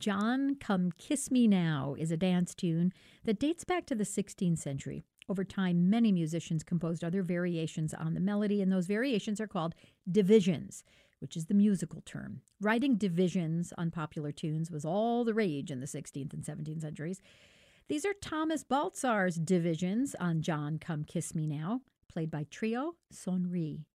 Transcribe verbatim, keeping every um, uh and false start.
John Come Kiss Me Now is a dance tune that dates back to the sixteenth century. Over time, many musicians composed other variations on the melody, and those variations are called divisions, which is the musical term. Writing divisions on popular tunes was all the rage in the sixteenth and seventeenth centuries. These are Thomas Baltzar's divisions on John Come Kiss Me Now, played by Trio Sonnerie.